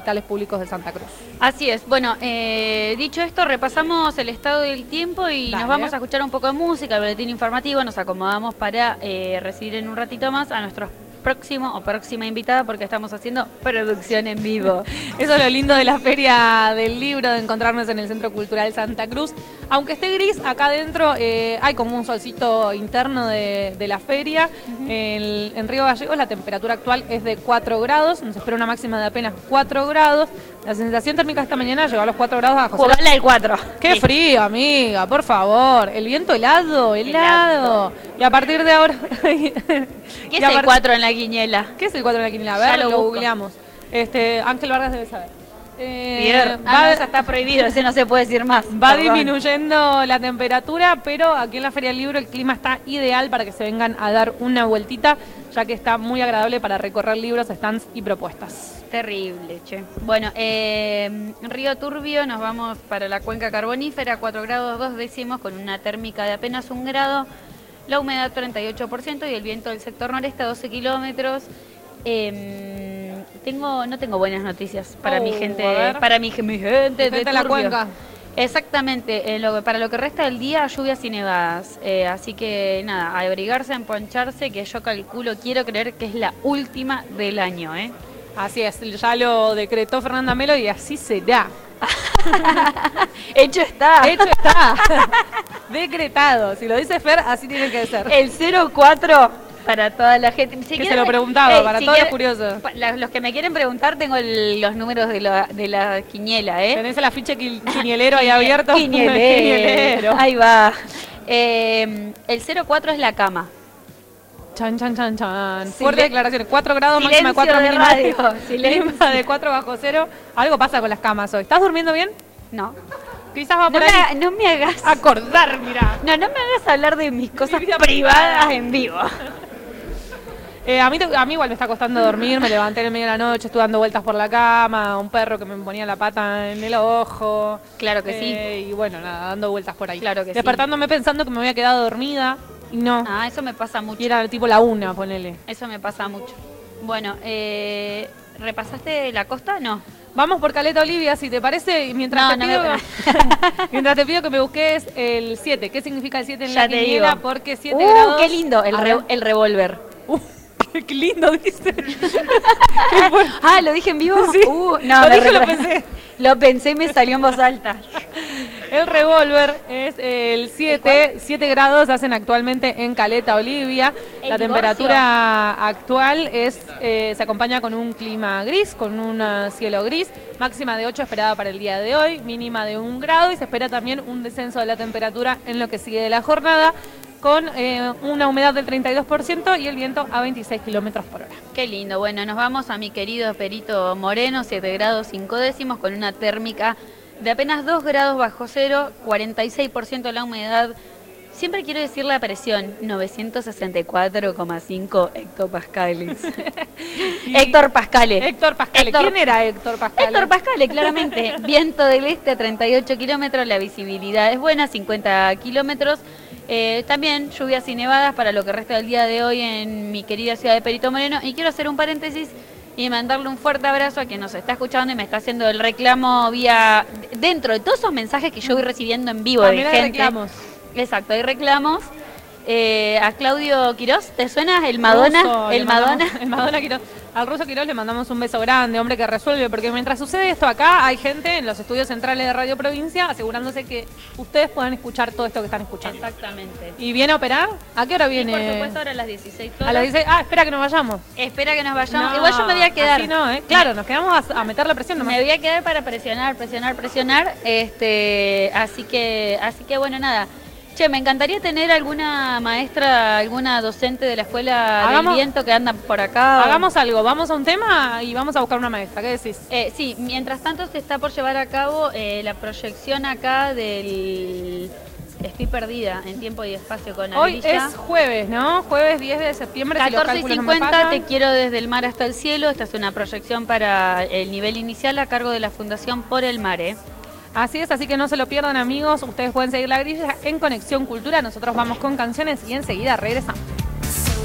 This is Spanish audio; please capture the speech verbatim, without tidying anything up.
hospitales públicos de Santa Cruz. Así es. Bueno, eh, dicho esto, repasamos el estado del tiempo y Dale. Nos vamos a escuchar un poco de música, el boletín informativo. Nos acomodamos para eh, recibir en un ratito más a nuestros próximo o próxima invitada porque estamos haciendo producción en vivo. Eso es lo lindo de la Feria del Libro, de encontrarnos en el Centro Cultural Santa Cruz. Aunque esté gris, acá adentro eh, hay como un solcito interno de, de la feria. Uh-huh. en, en Río Gallegos la temperatura actual es de cuatro grados, nos espera una máxima de apenas cuatro grados. La sensación térmica esta mañana llegó a los cuatro grados bajo cero. Jugala el cuatro. Qué sí. Frío, amiga, por favor. El viento helado, helado. helado. Y a partir de ahora... ¿Qué es el cuatro en la quiniela? ¿Qué es el cuatro en la quiniela? A ver, ya lo, lo googleamos. Este, Ángel Vargas debe saber. Eh, Bien. Va, ah, no, eso está prohibido, ese no se puede decir más. Va Perdón. disminuyendo la temperatura, pero aquí en la Feria del Libro el clima está ideal para que se vengan a dar una vueltita, ya que está muy agradable para recorrer libros, stands y propuestas. Terrible, che. Bueno, eh, Río Turbio, nos vamos para la cuenca carbonífera, cuatro grados dos décimos, con una térmica de apenas un grado, la humedad treinta y ocho por ciento y el viento del sector noreste a doce kilómetros. Eh, tengo, no tengo buenas noticias para oh, mi gente, para mi, mi gente de Turbio. La cuenca. Exactamente, en lo, para lo que resta del día, lluvias y nevadas. Eh, así que nada, a abrigarse, a emponcharse, que yo calculo, quiero creer que es la última del año, ¿eh? Así es, ya lo decretó Fernanda Melo y así será. Hecho está. Hecho está. Decretado. Si lo dice Fer, así tiene que ser. El cero cuatro para toda la gente. Si que quieren, se lo preguntaba, eh, para si todos quieren, los curiosos. La, los que me quieren preguntar, tengo el, los números de la, de la quiniela, ¿eh? ¿Tenés el afiche quinielero ahí abierto? Quinielero. Quinielero. Ahí va. Eh, el cero cuatro es la cama. Chan, chan, chan, chan. Silen Fuerte declaraciones. cuatro grados, máxima de cuatro mínima. Mínima de cuatro bajo cero. Algo pasa con las camas hoy. ¿Estás durmiendo bien? No. Quizás va por no, ahí. Me, no me hagas acordar, mira. No, no me hagas hablar de mis cosas Mi privadas en vivo. Eh, a, mí, a mí igual me está costando dormir, me levanté en el medio de la noche, estuve dando vueltas por la cama, un perro que me ponía la pata en el ojo. Claro que eh, sí. Y bueno, nada, dando vueltas por ahí. Claro que Despertándome sí. pensando que me había quedado dormida y no. Ah, eso me pasa mucho. Y era tipo la una, ponele. Eso me pasa mucho. Bueno, eh, ¿repasaste la costa? No. Vamos por Caleta Olivia, si te parece, mientras, no, te, no pido, me... mientras te pido que me busques el siete. ¿Qué significa el siete en ya la quiniela? Digo. Porque siete uh, grados... qué lindo, el, re, el revólver. Uh, qué lindo, dice. Ah, ¿lo dije en vivo? Sí. Uh, no, lo me dije, re... lo pensé. Lo pensé y me salió en voz alta. El revólver es el siete, siete grados hacen actualmente en Caleta Olivia. El la divorcio. temperatura actual es eh, se acompaña con un clima gris, con un cielo gris, máxima de ocho esperada para el día de hoy, mínima de un grado y se espera también un descenso de la temperatura en lo que sigue de la jornada, con eh, una humedad del treinta y dos por ciento y el viento a veintiséis kilómetros por hora. Qué lindo. Bueno, nos vamos a mi querido Perito Moreno, siete grados cinco décimos, con una térmica de apenas dos grados bajo cero, cuarenta y seis por ciento la humedad. Siempre quiero decir la presión, novecientos sesenta y cuatro coma cinco hectopascales. Héctor Pascale. Héctor Pascale. Héctor... ¿Quién era Héctor Pascale? Héctor Pascale, claramente. Viento del este, treinta y ocho kilómetros, la visibilidad es buena, cincuenta kilómetros. Eh, también lluvias y nevadas para lo que resta del día de hoy en mi querida ciudad de Perito Moreno. Y quiero hacer un paréntesis y mandarle un fuerte abrazo a quien nos está escuchando y me está haciendo el reclamo vía... Dentro de todos esos mensajes que yo voy recibiendo en vivo también de hay gente. reclamos. Exacto, hay reclamos. Eh, a Claudio Quirós, ¿te suena? El Madonna. Ruso, el Madonna. Mandamos, el Madonna Quirós. Al Ruso Quirós le mandamos un beso grande, hombre que resuelve, porque mientras sucede esto acá, hay gente en los estudios centrales de Radio Provincia asegurándose que ustedes puedan escuchar todo esto que están escuchando. Exactamente. ¿Y viene a operar? ¿A qué hora viene? Y por supuesto ahora a las dieciséis horas. A las dieciséis. Ah, espera que nos vayamos. Espera que nos vayamos. No, Igual yo me voy a quedar. Así no, ¿eh? Claro, nos quedamos a, a meter la presión nomás. Me voy a quedar para presionar, presionar, presionar. Este, así que, así que bueno, nada. Che, me encantaría tener alguna maestra, alguna docente de la escuela hagamos, del viento que anda por acá. Hagamos algo, vamos a un tema y vamos a buscar una maestra. ¿Qué decís? Eh, sí, mientras tanto se está por llevar a cabo eh, la proyección acá del... Estoy perdida en tiempo y espacio con Hoy Abrilla. es jueves, ¿no? Jueves diez de septiembre. catorce si y cincuenta, te quiero desde el mar hasta el cielo. Esta es una proyección para el nivel inicial a cargo de la Fundación Por el Mar, ¿eh? Así es, así que no se lo pierdan, amigos. Ustedes pueden seguir la grilla en Conexión Cultura. Nosotros vamos con canciones y enseguida regresamos.